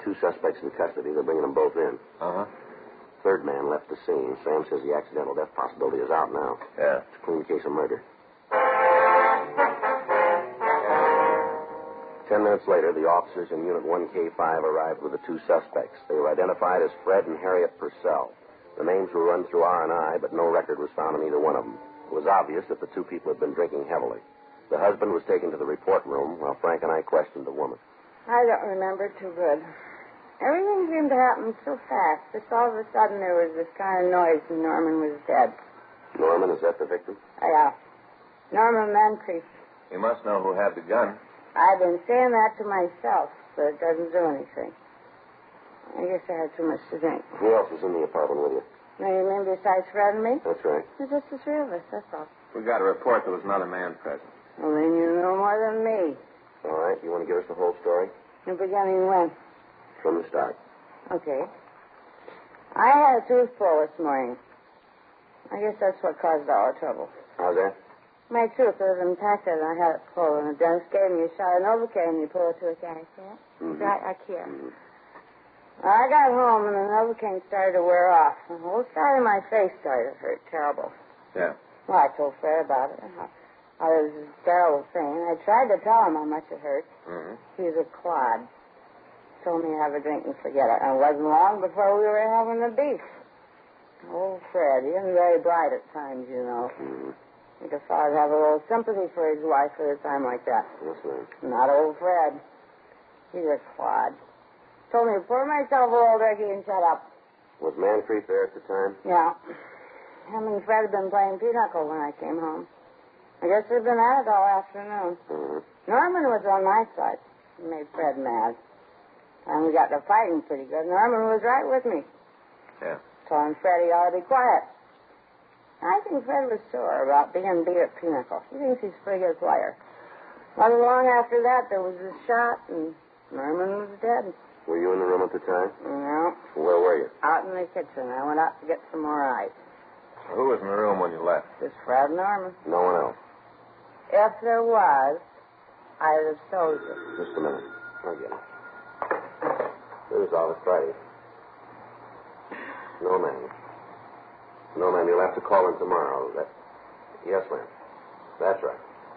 2 suspects in custody. They're bringing them both in. Uh-huh. Third man left the scene. Sam says the accidental death possibility is out now. Yeah. It's a clean case of murder. 10 minutes later, the officers in Unit 1K5 arrived with the 2 suspects. They were identified as Fred and Harriet Purcell. The names were run through R&I, but no record was found on either one of them. It was obvious that the 2 people had been drinking heavily. The husband was taken to the report room, while Frank and I questioned the woman. I don't remember too good. Everything seemed to happen so fast. Just all of a sudden there was this kind of noise and Norman was dead. Norman, is that the victim? Yeah. Norman Moncrief. You must know who had the gun. I've been saying that to myself, but it doesn't do anything. I guess I had too much to drink. Who else was in the apartment with you? Now, you mean besides Fred and me? That's right. It's just the 3 of us, that's all. We got a report there was another man present. Well, then you know more than me. All right, you want to give us the whole story? The beginning when? From the start. Okay. I had a tooth pulled this morning. I guess that's what caused all the trouble. How's that? My tooth was impacted, and I had it pulled, and the dentist gave me a shot of Novocaine, and you pull it to a guy, see it? Mm-hmm. Right here. Mm-hmm. I got home, and the Novocaine started to wear off. The whole side of my face started to hurt terrible. Yeah. Well, I told Fred about it. It was a terrible thing. I tried to tell him how much it hurt. Mm-hmm. He's a clod. Told me to have a drink and forget it. And it wasn't long before we were having the beef. Oh, Fred, he isn't very bright at times, you know. Mm-hmm. I think a fella'd have a little sympathy for his wife at a time like that. Yes, ma'am. Not old Fred. He's a clod. Told me to pour myself a little Ricky and shut up. Was Moncrief there at the time? Yeah. Him and Fred had been playing pinochle when I came home. I guess they'd been at it all afternoon. Mm-hmm. Norman was on my side. He made Fred mad. And we got to fighting pretty good. Norman was right with me. Yeah. Telling Fred he ought to be quiet. I think Fred was sore about being beat at pinochle. He thinks he's a pretty good player. Not long after that, there was a shot, and Norman was dead. Were you in the room at the time? No. Where were you? Out in the kitchen. I went out to get some more ice. Who was in the room when you left? Just Fred and Norman. No one else. If there was, I'd have told you. Just a minute. I'll get it. Here's all. Let's try it. No, ma'am. No, ma'am. You'll have to call in tomorrow. Yes, ma'am. That's right.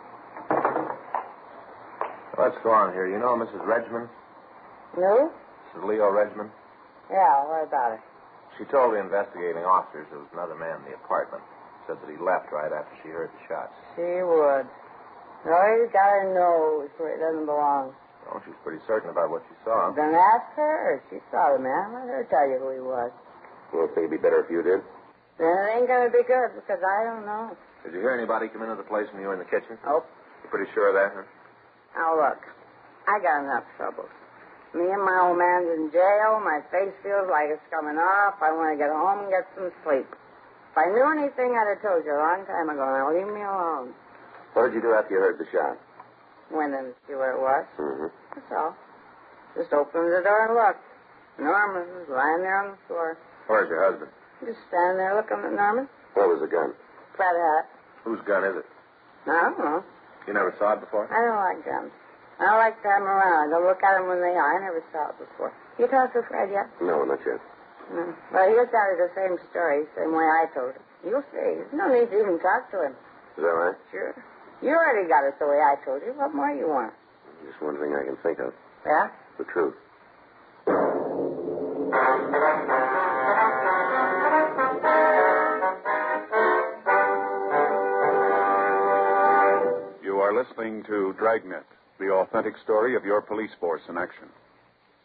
Let's go on here. You know Mrs. Regman? No? Mrs. Leo Regman? Yeah, what about it? She told the investigating officers there was another man in the apartment. Said that he left right after she heard the shots. She would. No, he's got her nose where it doesn't belong. Oh, she's pretty certain about what she saw. Then ask her. She saw the man. Let her tell you who he was. You don't think it'd be better if you did? Then it ain't going to be good because I don't know. Did you hear anybody come into the place when you were in the kitchen? Nope. You're pretty sure of that, huh? Now, look. I got enough troubles. Me and my old man's in jail. My face feels like it's coming off. I want to get home and get some sleep. If I knew anything, I'd have told you a long time ago. Now, leave me alone. What did you do after you heard the shot? Went in to see what it was. Mm-hmm. That's all. Just opened the door and looked. Norman was lying there on the floor. Where's your husband? Just standing there looking at Norman. Where was the gun? Flat hat. Whose gun is it? I don't know. You never saw it before? I don't like guns. I don't like to have them around. I don't look at them when they are. I never saw it before. You talked to Fred yet? No, not yet. No. Well, he'll tell you the same story, same way I told it. You'll see. There's no need to even talk to him. Is that right? Sure. You already got it the way I told you. What more you want? Just one thing I can think of. Yeah? The truth. You are listening to Dragnet, the authentic story of your police force in action.